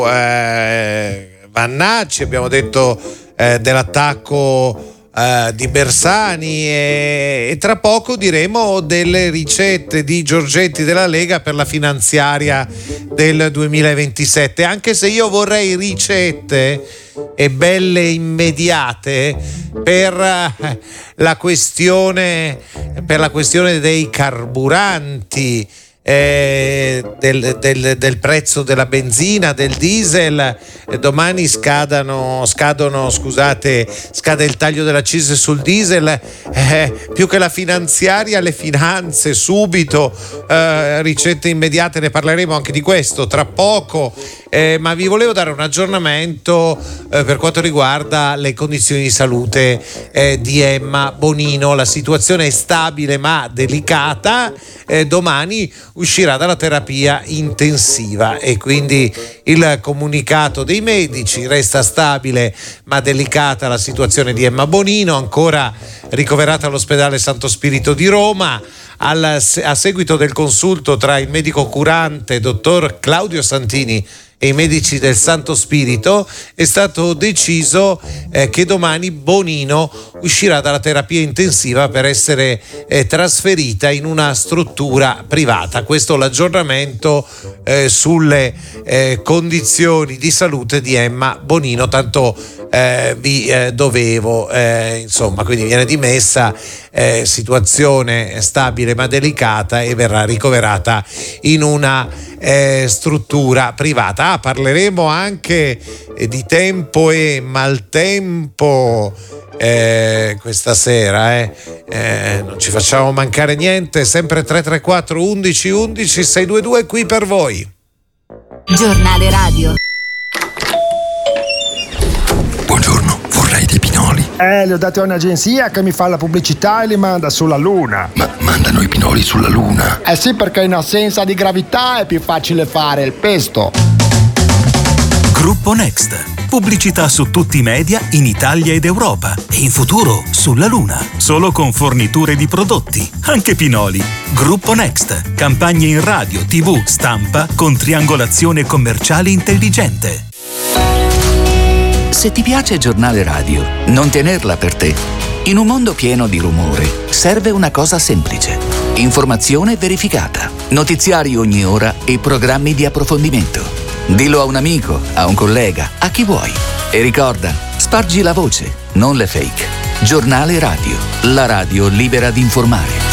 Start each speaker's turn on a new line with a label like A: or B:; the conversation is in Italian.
A: Vannacci, abbiamo detto dell'attacco di Bersani e tra poco diremo delle ricette di Giorgetti della Lega per la finanziaria del 2027, anche se io vorrei ricette e belle immediate per la questione dei carburanti, del prezzo della benzina, del diesel. Domani scade il taglio dell'accise sul diesel, più che la finanziaria, le finanze subito, ricette immediate, ne parleremo anche di questo tra poco, ma vi volevo dare un aggiornamento per quanto riguarda le condizioni di salute di Emma Bonino. La situazione è stabile ma delicata, domani uscirà dalla terapia intensiva e quindi il comunicato dei medici: resta stabile ma delicata la situazione di Emma Bonino, ancora ricoverata all'ospedale Santo Spirito di Roma. A seguito del consulto tra il medico curante dottor Claudio Santini e i medici del Santo Spirito è stato deciso che domani Bonino uscirà dalla terapia intensiva per essere trasferita in una struttura privata. Questo l'aggiornamento sulle condizioni di salute di Emma Bonino, tanto vi dovevo, insomma, quindi viene dimessa, situazione stabile ma delicata, e verrà ricoverata in una struttura privata. Parleremo anche di tempo e maltempo questa sera, non ci facciamo mancare niente. Sempre 334 11 11 622 qui per voi.
B: Giornale radio.
C: Buongiorno, vorrei dei pinoli.
D: Li ho dati a un'agenzia che mi fa la pubblicità e li manda sulla Luna.
C: Ma mandano i pinoli sulla Luna?
D: Sì, perché in assenza di gravità è più facile fare il pesto.
E: Gruppo Next. Pubblicità su tutti i media in Italia ed Europa e in futuro sulla Luna. Solo con forniture di prodotti, anche pinoli. Gruppo Next. Campagne in radio, TV, stampa con triangolazione commerciale intelligente.
F: Se ti piace Giornale Radio, non tenerla per te. In un mondo pieno di rumore, serve una cosa semplice. Informazione verificata, notiziari ogni ora e programmi di approfondimento. Dillo a un amico, a un collega, a chi vuoi. E ricorda, spargi la voce, non le fake. Giornale Radio, la radio libera di informare.